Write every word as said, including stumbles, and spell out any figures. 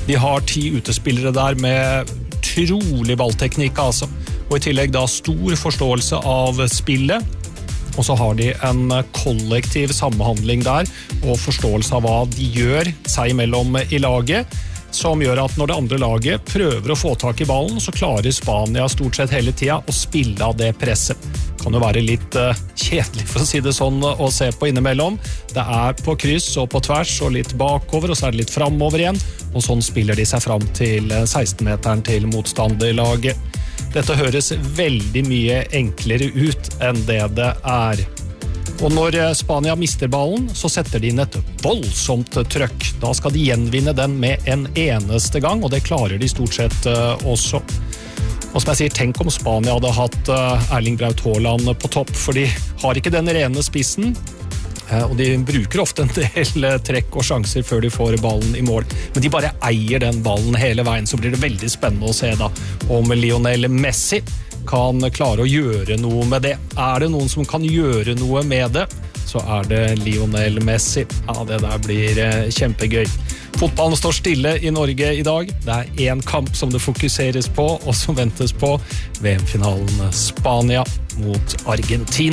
De har ti utespillere der med utrolig ballteknikk, altså. Og i tillegg da stor forståelse av spillet. Og så har de en kollektiv samhandling der, og forståelse av hva de gjør seg imellom i laget, som gjør at når det andre laget prøver å få tak i ballen, så klarer Spania stort sett hele tiden å spille av det presset. Det kan jo være litt uh, kjedelig, for å si det sånn, å se på innimellom. Det er på kryss og på tvers, og litt bakover, og så er det litt fremover igjen, og sånn spiller de seg fram til seksten-meteren til motstanderlaget. Dette høres veldig mye enklere ut enn det det er. Og når Spania mister ballen, så setter de inn et voldsomt trøkk. Da skal de gjenvinne den med en eneste gang, og det klarer de stort sett uh, også. Og som jeg sier, tenk om Spania hadde hatt uh, Erling Braut Haaland på topp, for de har ikke den rene spissen, uh, og de bruker ofte en del uh, trekk og sjanser før de får ballen i mål. Men de bare eier den ballen hele veien, så blir det veldig spennende å se da om Lionel Messi kan klare å gjøre noe med det. Er det noen som kan gjøre noe med det, så er det Lionel Messi. Ja, det der blir eh, kjempegøy. Fotballen står stille i Norge i dag. Det er en kamp som det fokuseres på, og som ventes på V M-finalen Spania mot Argentina.